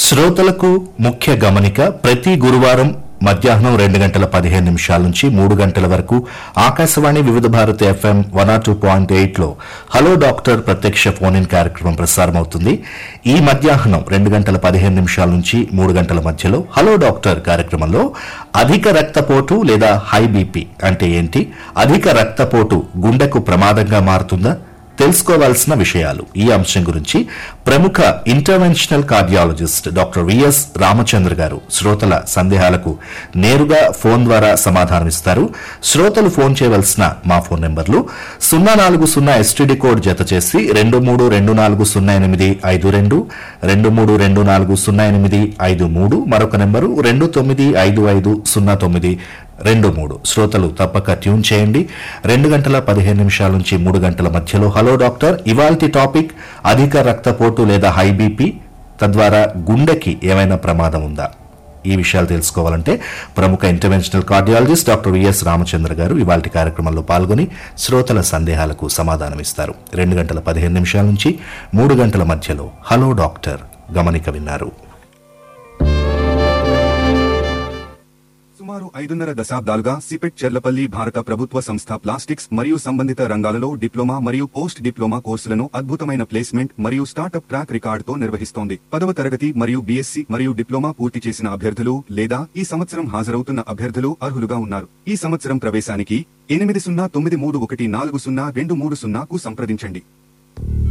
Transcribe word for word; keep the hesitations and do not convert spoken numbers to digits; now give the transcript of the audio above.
శ్రోతలకు ముఖ్య గమనిక. ప్రతి గురువారం మధ్యాహ్నం రెండు గంటల పదిహేను నిమిషాల నుంచి మూడు గంటల వరకు ఆకాశవాణి వివిధ Bharati FM one or two point eight లో హలో డాక్టర్ ప్రత్యక్ష ఫోన్ ఇన్ కార్యక్రమం ప్రసారమవుతుంది. ఈ మధ్యాహ్నం రెండు గంటల పదిహేను నిమిషాల నుంచి మూడు గంటల మధ్యలో హలో డాక్టర్ కార్యక్రమంలో అధిక రక్తపోటు లేదా హై బీపీ అంటే ఏంటి, అధిక రక్తపోటు గుండెకు ప్రమాదంగా మారుతుందా, తెలుసుకోవాల్సిన విషయాలు, ఈ అంశం గురించి ప్రముఖ interventional cardiologist doctor VS Ramachandra గారు శ్రోతల సందేహాలకు నేరుగా ఫోన్ ద్వారా సమాధానమిస్తారు. శ్రోతలు ఫోన్ చేయవలసిన మా ఫోన్ నెంబర్లు సున్నా నాలుగు సున్నా ఎస్టీడీ కోడ్ జత చేసి రెండు మూడు రెండు నాలుగు సున్నా ఎనిమిది ఐదు రెండు రెండు మూడు రెండు నాలుగు సున్నా ఎనిమిది ఐదు మూడు మరొక నెంబరు రెండు తొమ్మిది ఐదు ఐదు సున్నా తొమ్మిది రెండు మూడు. శ్రోతలు తప్పక ట్యూన్ చేయండి. రెండు గంటల పదిహేను నిమిషాల నుంచి మూడు గంటల మధ్యలో హలో డాక్టర్. ఇవాల్టి టాపిక్ అధిక రక్తపోటు లేదా హై బీపీ, తద్వారా గుండెకి ఏమైనా ప్రమాదం ఉందా, ఈ విషయాలు తెలుసుకోవాలంటే ప్రముఖ interventional cardiologist doctor VS Ramachandra గారు ఇవాల్టి కార్యక్రమంలో పాల్గొని శ్రోతల సందేహాలకు సమాధానమిస్తారు. రెండు గంటల పదిహేను నిమిషాల నుంచి మూడు గంటల మధ్యలో హలో డాక్టర్ గమనిక విన్నారు. సుమారు ఐదున్నర దశాబ్దాలుగా సిపెట్ చెర్లపల్లి భారత ప్రభుత్వ సంస్థ ప్లాస్టిక్స్ మరియు సంబంధిత రంగాలలో డిప్లొమా మరియు పోస్ట్ డిప్లొమా కోర్సులను అద్భుతమైన ప్లేస్మెంట్ మరియు స్టార్టప్ ట్రాక్ రికార్డుతో నిర్వహిస్తోంది. పదవ తరగతి మరియు బీఎస్సీ మరియు డిప్లొమా పూర్తి చేసిన అభ్యర్థులు లేదా ఈ సంవత్సరం హాజరవుతున్న అభ్యర్థులు అర్హులుగా ఉన్నారు. ఈ సంవత్సరం ప్రవేశానికి ఎనిమిది సున్నా తొమ్మిది మూడు ఒకటి నాలుగు సున్నా రెండు మూడు సున్నాకు సంప్రదించండి.